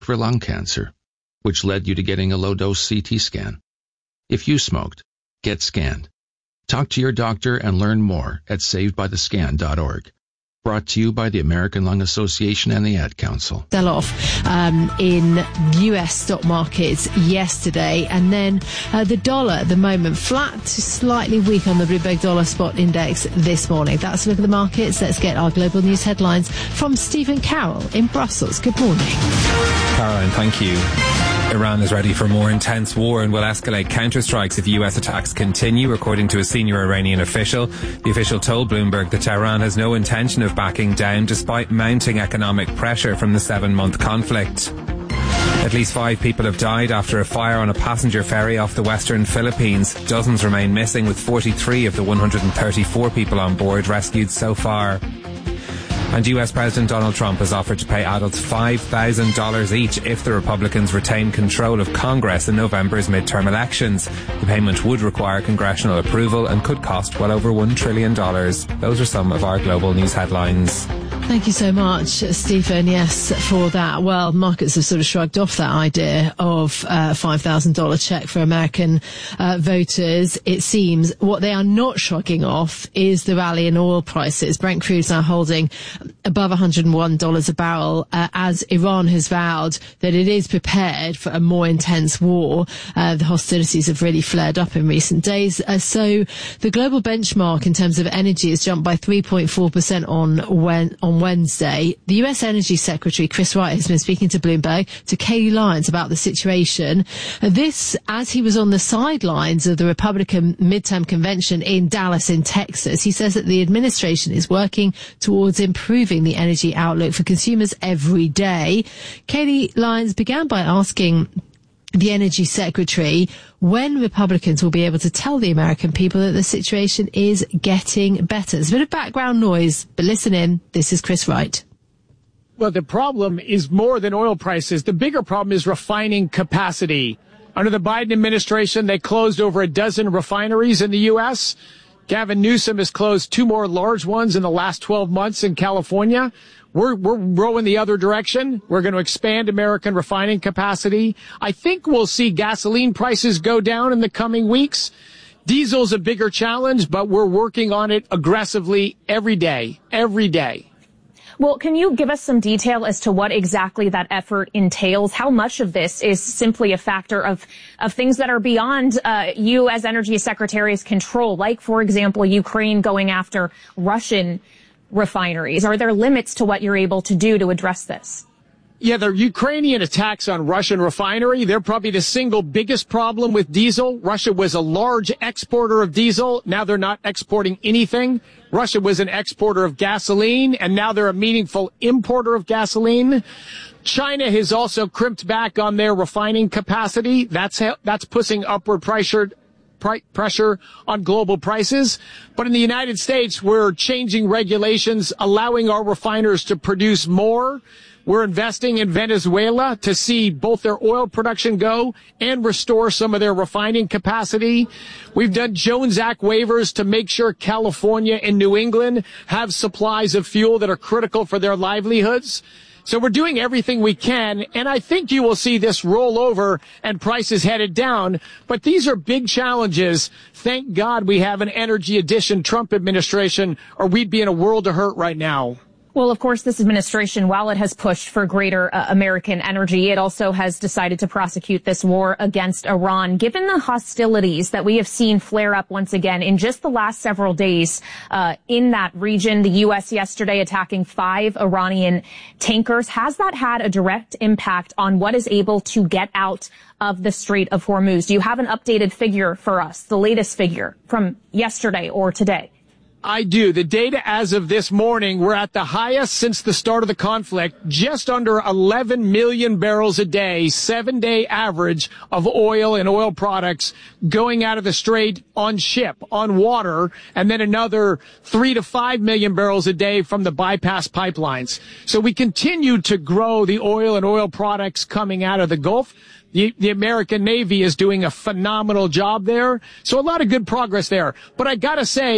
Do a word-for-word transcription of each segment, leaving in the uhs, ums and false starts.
for lung cancer, which led you to getting a low-dose C T scan. If you smoked, get scanned. Talk to your doctor and learn more at saved by the scan dot org. Brought to you by the American Lung Association and the Ad Council. Sell off um, in U S stock markets yesterday, and then uh, the dollar at the moment flat to slightly weak on the Bloomberg Dollar Spot Index this morning. That's a look at the markets. Let's get our global news headlines from Stephen Carroll in Brussels. Good morning. Caroline, thank you. Iran is ready for more intense war and will escalate counterstrikes if U S attacks continue, according to a senior Iranian official. The official told Bloomberg that Tehran has no intention of backing down despite mounting economic pressure from the seven-month conflict. At least five people have died after a fire on a passenger ferry off the western Philippines. Dozens remain missing, with forty-three of the one hundred thirty-four people on board rescued so far. And U S President Donald Trump has offered to pay adults five thousand dollars each if the Republicans retain control of Congress in November's midterm elections. The payment would require congressional approval and could cost well over one trillion dollars. Those are some of our global news headlines. Thank you so much, Stephen. Yes, for that. Well, markets have sort of shrugged off that idea of a five thousand dollars check for American uh, voters. It seems what they are not shrugging off is the rally in oil prices. Brent crude is now holding above one hundred one dollars a barrel uh, as Iran has vowed that it is prepared for a more intense war. Uh, the hostilities have really flared up in recent days. Uh, so the global benchmark in terms of energy has jumped by three point four percent on when on Wednesday. The U S Energy Secretary Chris Wright has been speaking to Bloomberg, to Katie Lyons, about the situation. This, as he was on the sidelines of the Republican midterm convention in Dallas in Texas. He says that the administration is working towards improving the energy outlook for consumers every day. Katie Lyons began by asking the Energy Secretary when Republicans will be able to tell the American people that the situation is getting better. There's a bit of background noise, but listen in. This is Chris Wright. Well, the problem is more than oil prices. The bigger problem is refining capacity. Under the Biden administration, they closed over a dozen refineries in the U S. Gavin Newsom has closed two more large ones in the last twelve months in California. We're, we're rowing the other direction. We're going to expand American refining capacity. I think we'll see gasoline prices go down in the coming weeks. Diesel's a bigger challenge, but we're working on it aggressively every day, every day. Well, can you give us some detail as to what exactly that effort entails? How much of this is simply a factor of, of things that are beyond uh, you as Energy Secretary's control, like, for example, Ukraine going after Russian refineries? Are there limits to what you're able to do to address this? Yeah, the Ukrainian attacks on Russian refinery, they're probably the single biggest problem with diesel. Russia was a large exporter of diesel. Now they're not exporting anything. Russia was an exporter of gasoline, and now they're a meaningful importer of gasoline. China has also crimped back on their refining capacity. That's that's pushing upward pressure pressure on global prices. But in the United States, we're changing regulations, allowing our refiners to produce more. We're investing in Venezuela to see both their oil production go and restore some of their refining capacity. We've done Jones Act waivers to make sure California and New England have supplies of fuel that are critical for their livelihoods. So we're doing everything we can, and I think you will see this roll over and prices headed down. But these are big challenges. Thank God we have an energy addition Trump administration, or we'd be in a world of hurt right now. Well, of course, this administration, while it has pushed for greater uh, American energy, it also has decided to prosecute this war against Iran. Given the hostilities that we have seen flare up once again in just the last several days uh, in that region, the U S yesterday attacking five Iranian tankers, has that had a direct impact on what is able to get out of the Strait of Hormuz? Do you have an updated figure for us, the latest figure from yesterday or today? I do. The data as of this morning, we're at the highest since the start of the conflict, just under eleven million barrels a day, seven-day average of oil and oil products going out of the strait on ship, on water, and then another three to five million barrels a day from the bypass pipelines. So we continue to grow the oil and oil products coming out of the Gulf. The, the American Navy is doing a phenomenal job there. So a lot of good progress there. But I gotta say,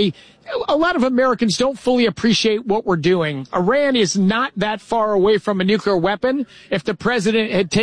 a lot of Americans don't fully appreciate what we're doing. Iran is not that far away from a nuclear weapon. If the president had taken